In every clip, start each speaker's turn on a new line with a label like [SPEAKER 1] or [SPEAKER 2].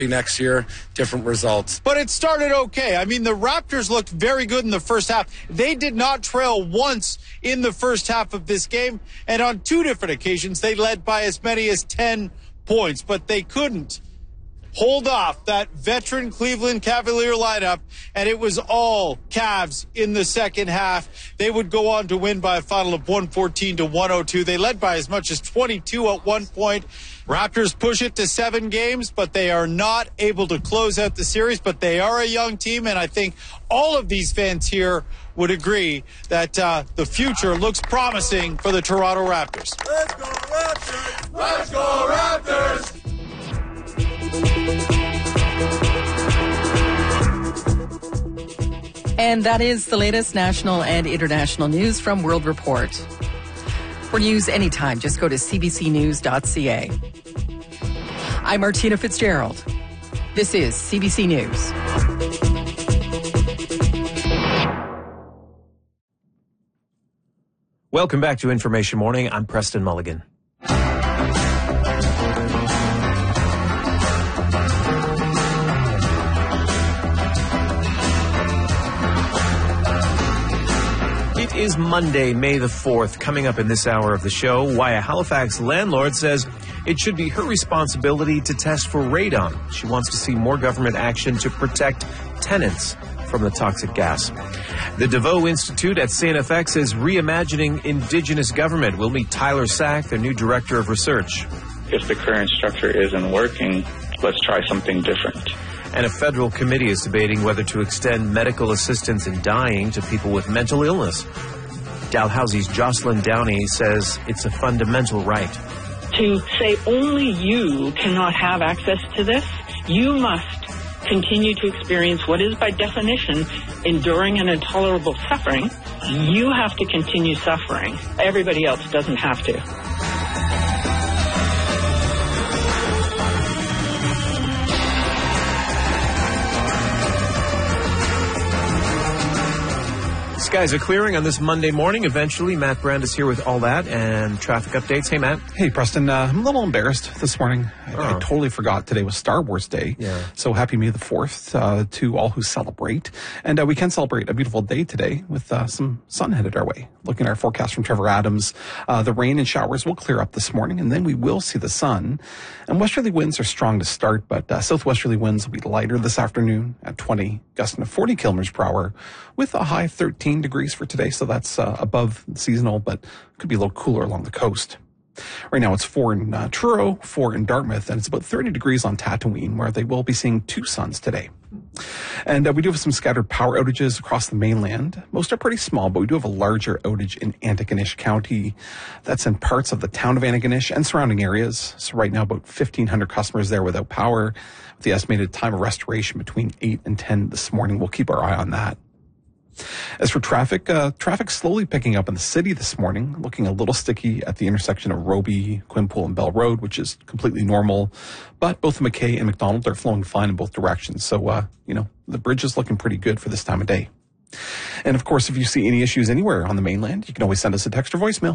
[SPEAKER 1] Next year, different results.
[SPEAKER 2] But it started okay. I mean, the Raptors looked very good in the first half. They did not trail once in the first half of this game. And on two different occasions, they led by as many as 10 points. But they couldn't hold off that veteran Cleveland Cavalier lineup, and it was all Cavs in the second half. They would go on to win by a final of 114-102. They led by as much as 22 at one point. Raptors push it to 7 games, but they are not able to close out the series. But they are a young team, and I think all of these fans here would agree that the future looks promising for the Toronto Raptors.
[SPEAKER 3] Let's go Raptors! Let's go Raptors!
[SPEAKER 4] And that is the latest national and international news from World Report. For news anytime, just go to cbcnews.ca. I'm Martina Fitzgerald. This is CBC News.
[SPEAKER 5] Welcome back to Information Morning. I'm Preston Mulligan. It is Monday, May the 4th. Coming up in this hour of the show, why a Halifax landlord says it should be her responsibility to test for radon. She wants to see more government action to protect tenants from the toxic gas. The DeVoe Institute at CNFX is reimagining Indigenous government. We'll meet Tyler Sack, their new director of research.
[SPEAKER 6] If the current structure isn't working, let's try something different.
[SPEAKER 5] And a federal committee is debating whether to extend medical assistance in dying to people with mental illness. Dalhousie's Jocelyn Downey says it's a fundamental right.
[SPEAKER 7] To say only you cannot have access to this, you must continue to experience what is by definition enduring and intolerable suffering. You have to continue suffering. Everybody else doesn't have to.
[SPEAKER 5] Skies are clearing on this Monday morning. Eventually, Matt Brand is here with all that and traffic updates. Hey, Matt.
[SPEAKER 8] Hey, Preston. I'm a little embarrassed this morning. I totally forgot today was Star Wars Day.
[SPEAKER 5] Yeah.
[SPEAKER 8] So happy May the 4th to all who celebrate. And we can celebrate a beautiful day today with some sun headed our way. Looking at our forecast from Trevor Adams, the rain and showers will clear up this morning, and then we will see the sun. And westerly winds are strong to start, but southwesterly winds will be lighter this afternoon at 20, gusting to 40 kilometers per hour with a high 13 degrees for today. So that's above seasonal, but could be a little cooler along the coast. Right now it's 4 in Truro, 4 in Dartmouth, and it's about 30 degrees on Tatooine, where they will be seeing 2 suns today. And we do have some scattered power outages across the mainland. Most are pretty small, but we do have a larger outage in Antigonish County. That's in parts of the town of Antigonish and surrounding areas. So right now, about 1,500 customers there without power, with the estimated time of restoration between 8 and 10 this morning. We'll keep our eye on that. As for traffic, traffic slowly picking up in the city this morning, looking a little sticky at the intersection of Roby, Quinpool, and Bell Road, which is completely normal. But both McKay and McDonald are flowing fine in both directions. So, the bridge is looking pretty good for this time of day. And of course, if you see any issues anywhere on the mainland, you can always send us a text or voicemail,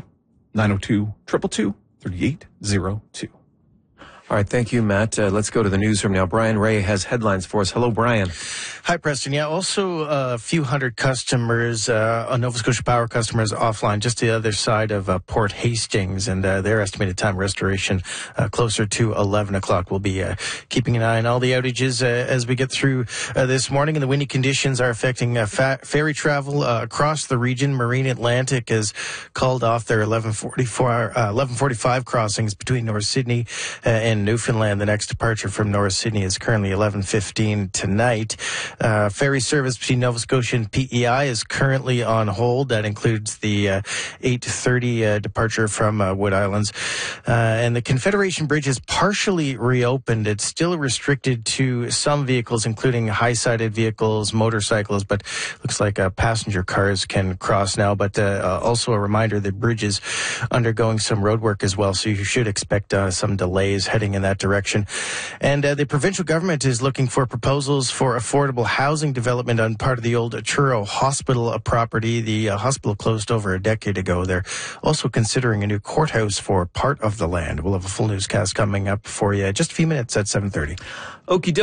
[SPEAKER 8] 902-222-3802.
[SPEAKER 5] All right, thank you, Matt. Let's go to the newsroom now. Brian Ray has headlines for us. Hello, Brian.
[SPEAKER 9] Hi, Preston. Yeah, also a few hundred customers, Nova Scotia Power customers offline just the other side of Port Hastings, and their estimated time of restoration closer to 11 o'clock. We'll be keeping an eye on all the outages as we get through this morning, and the windy conditions are affecting ferry travel across the region. Marine Atlantic has called off their 11:45 crossings between North Sydney and Newfoundland. The next departure from North Sydney is currently 11:15 tonight. Ferry service between Nova Scotia and PEI is currently on hold. That includes the 8:30 departure from Wood Islands. And the Confederation Bridge is partially reopened. It's still restricted to some vehicles, including high-sided vehicles, motorcycles, but looks like passenger cars can cross now. But also a reminder, the bridge is undergoing some road work as well, so you should expect some delays heading in that direction. And the provincial government is looking for proposals for affordable housing development on part of the old Truro Hospital property. The hospital closed over a decade ago. They're also considering a new courthouse for part of the land. We'll have a full newscast coming up for you just a few minutes at 7:30.
[SPEAKER 5] Okie doke.